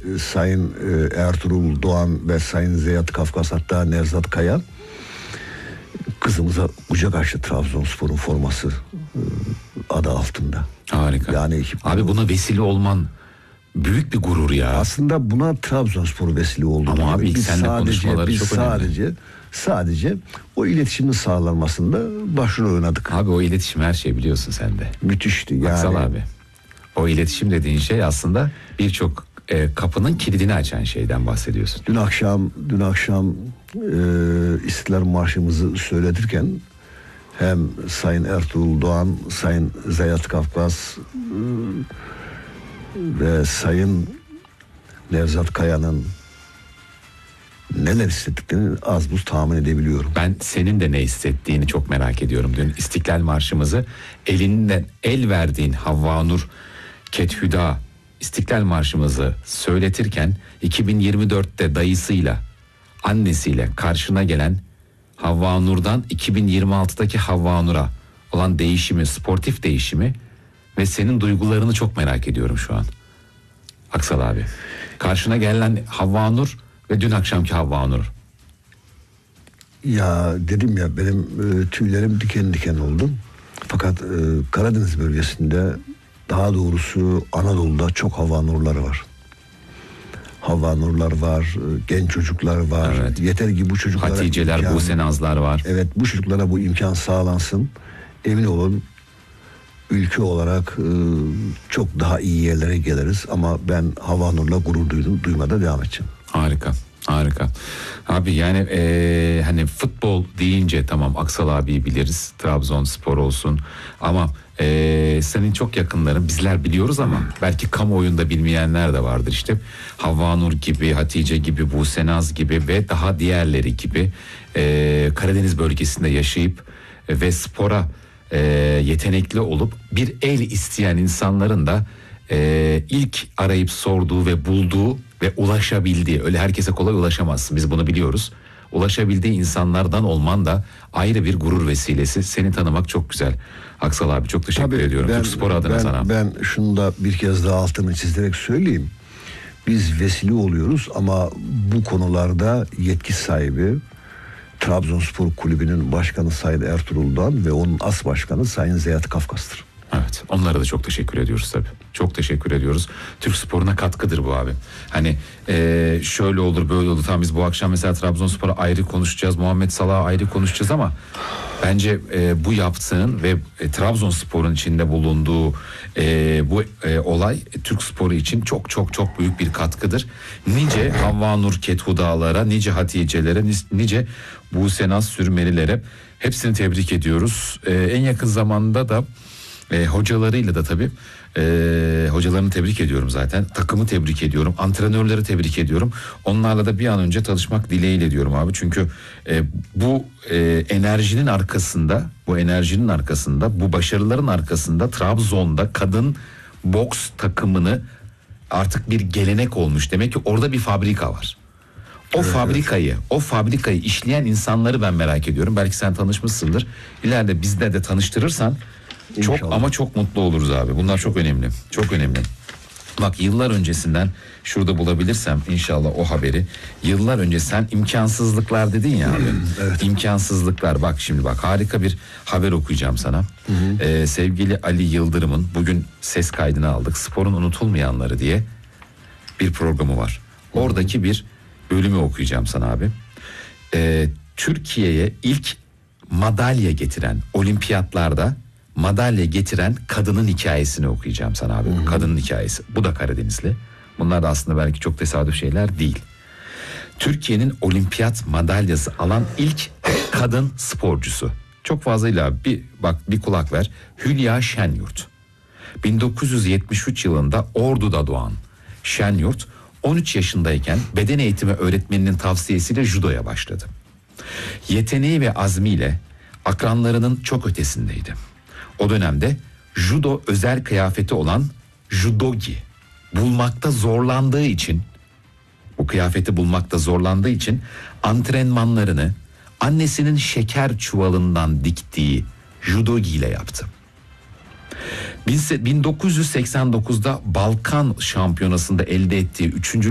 Sayın Ertuğrul Doğan ve Sayın Zeyat Kafkas, hatta Nevzat Kaya kızımıza kucak açtı Trabzonspor'un forması adı altında. Harika. Yani abi buna vesile olman büyük bir gurur ya. Aslında buna Trabzonspor vesile oldu. Ama abi ilk seninle konuşmaları çok önemli. Sadece o iletişimin sağlanmasında başrol oynadık. Abi o iletişim her şey, biliyorsun sen de. Müthişti yani. Aksal abi. O iletişim dediğin şey aslında birçok kapının kilidini açan şeyden bahsediyorsun. Dün akşam İstiklal Marşımızı söyletirken hem Sayın Ertuğrul Doğan, Sayın Zeyat Kafkas ve Sayın Nevzat Kaya'nın neler hissettiklerini az buz tahmin edebiliyorum. Ben senin de ne hissettiğini çok merak ediyorum. Dün İstiklal Marşımızı elinden el verdiğin Havva Nur Kethüda İstiklal Marşımızı söyletirken 2024'te dayısıyla, annesiyle karşına gelen Havva Nur'dan 2026'daki Havva Nur'a olan değişimi, sportif değişimi ve senin duygularını çok merak ediyorum şu an. Aksal abi. Karşına gelen Havva Nur ve dün akşamki Havva Nur. Ya dedim ya, benim tüylerim diken diken oldu. Fakat Karadeniz bölgesinde, daha doğrusu Anadolu'da çok Havva Nurları var. Havva Nurlar var, genç çocuklar var. Evet. Yeter ki bu çocuklara Haticeler, Buse Nazlar var. Evet, bu çocuklara bu imkan sağlansın. Emin olun, ülke olarak çok daha iyi yerlere geliriz. Ama ben Havva Nur'la gurur duydum, duymada devam edeceğim. Harika. Harika. Abi yani hani futbol deyince tamam Aksal abiyi biliriz. Trabzonspor olsun. Ama senin çok yakınların, bizler biliyoruz ama belki kamuoyunda bilmeyenler de vardır işte. Havva Nur gibi, Hatice gibi, Buse Naz gibi ve daha diğerleri gibi Karadeniz bölgesinde yaşayıp ve spora yetenekli olup bir el isteyen insanların da ilk arayıp sorduğu ve bulduğu ve ulaşabildiği, öyle herkese kolay ulaşamazsın, biz bunu biliyoruz. Ulaşabildiği insanlardan olman da ayrı bir gurur vesilesi. Seni tanımak çok güzel. Aksal abi çok teşekkür ediyorum. Türk Spor adına sana. Ben şunu da bir kez daha altını çizerek söyleyeyim. Biz vesile oluyoruz ama bu konularda yetki sahibi Trabzonspor Kulübü'nün başkanı Sayın Ertuğrul Doğan ve onun as başkanı Sayın Zeyat Kafkas'tır. Evet, onlara da çok teşekkür ediyoruz tabii. Çok teşekkür ediyoruz. Türk sporuna katkıdır bu abi. Hani şöyle olur böyle olur. Tamam, biz bu akşam mesela Trabzonspor'a ayrı konuşacağız. Muhammed Salah'a ayrı konuşacağız ama bence bu yaptığın ve Trabzonspor'un içinde bulunduğu bu olay Türk sporu için çok çok çok büyük bir katkıdır. Nice Havva Nur Kethudalara, nice Hatice'lere, nice Buse Naz Sürmelilere hepsini tebrik ediyoruz. En yakın zamanda da hocalarıyla da tabii hocalarını tebrik ediyorum zaten. Takımı tebrik ediyorum. Antrenörleri tebrik ediyorum. Onlarla da bir an önce çalışmak dileğiyle diyorum abi. Çünkü bu enerjinin arkasında, bu başarıların arkasında Trabzon'da kadın boks takımını artık bir gelenek olmuş. Demek ki orada bir fabrika var. O fabrikayı işleyen insanları ben merak ediyorum. Belki sen tanışmışsındır. İleride bizde de tanıştırırsan İnşallah. Çok ama çok mutlu oluruz abi. Bunlar çok önemli. Çok önemli. Bak, yıllar öncesinden şurada bulabilirsem inşallah o haberi. Yıllar önce sen imkansızlıklar dedin ya abi. Evet. İmkansızlıklar, bak şimdi bak, harika bir haber okuyacağım sana. Sevgili Ali Yıldırım'ın bugün ses kaydını aldık. Sporun unutulmayanları diye bir programı var. Oradaki bir bölümü okuyacağım sana abi. Türkiye'ye ilk madalya getiren, olimpiyatlarda madalya getiren kadının hikayesini okuyacağım sana abi. Kadının hikayesi. Bu da Karadenizli. Bunlar da aslında belki çok tesadüf şeyler değil. Türkiye'nin olimpiyat madalyası alan ilk kadın sporcusu. Çok fazlayla bir kulak ver. Hülya Şenyurt. 1973 yılında Ordu'da doğan Şenyurt 13 yaşındayken beden eğitimi öğretmeninin tavsiyesiyle judoya başladı. Yeteneği ve azmiyle akranlarının çok ötesindeydi. O dönemde judo özel kıyafeti olan judogi bulmakta zorlandığı için antrenmanlarını annesinin şeker çuvalından diktiği judogi ile yaptı. 1989'da Balkan Şampiyonası'nda elde ettiği 3.